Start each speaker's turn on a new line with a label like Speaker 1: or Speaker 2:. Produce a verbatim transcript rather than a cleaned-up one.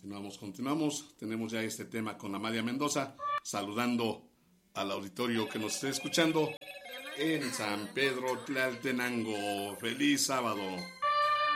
Speaker 1: Continuamos, continuamos. Tenemos ya este tema con Amalia Mendoza, saludando al auditorio que nos esté escuchando en San Pedro Tlaltenango. ¡Feliz sábado!